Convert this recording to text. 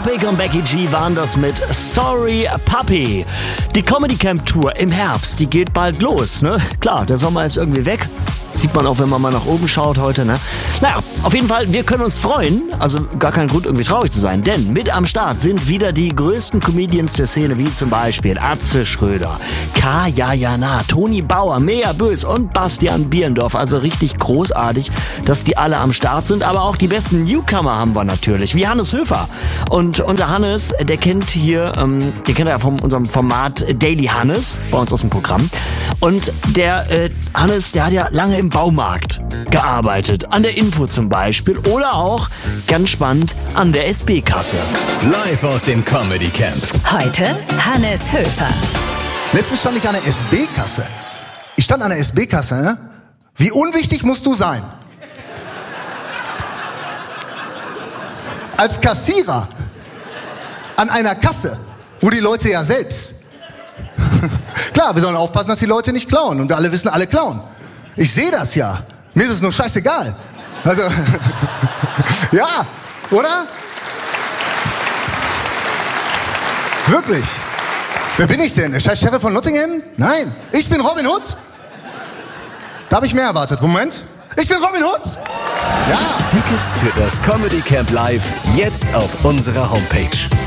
Topic und Becky G waren das mit Sorry Puppy. Die Comedy Camp Tour im Herbst, die geht bald los, ne? Klar, der Sommer ist irgendwie weg. Sieht man auch, wenn man mal nach oben schaut heute, ne? Naja, auf jeden Fall, wir können uns freuen. Also gar kein Grund, irgendwie traurig zu sein. Denn mit am Start sind wieder die größten Comedians der Szene, wie zum Beispiel Atze Schröder, Kaya Jana, Toni Bauer, Mea Bös und Bastian Bierendorf. Also richtig großartig, dass die alle am Start sind. Aber auch die besten Newcomer haben wir natürlich, wie Hannes Höfer. Und unser Hannes, der kennt hier, den kennt er ja von unserem Format Daily Hannes, bei uns aus dem Programm. Und der Hannes, der hat ja lange im Baumarkt gearbeitet. An der Info zum Beispiel. Oder auch, ganz spannend, an der SB-Kasse. Live aus dem Comedy Camp. Heute Hannes Höfer. Letztens stand ich an der SB-Kasse. Ich stand an der SB-Kasse, ne? Wie unwichtig musst du sein? Als Kassierer an einer Kasse, wo die Leute ja selbst... Klar, wir sollen aufpassen, dass die Leute nicht klauen. Und wir alle wissen, alle klauen. Ich sehe das ja. Mir ist es nur scheißegal. Also, ja, oder? Wirklich. Wer bin ich denn? Der scheiß Sheriff von Nottingham? Nein, ich bin Robin Hood. Da habe ich mehr erwartet. Moment. Ich bin Robin Hood. Ja. Tickets für das Comedy Camp Live jetzt auf unserer Homepage.